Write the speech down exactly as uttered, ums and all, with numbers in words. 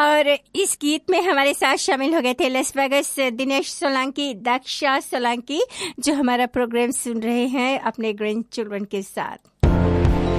और इस गीत में हमारे साथ शामिल हो गए थे लास वेगास दिनेश सोलंकी, दक्षा सोलंकी, जो हमारा प्रोग्राम सुन रहे हैं अपने ग्रैंड चिल्ड्रन के साथ।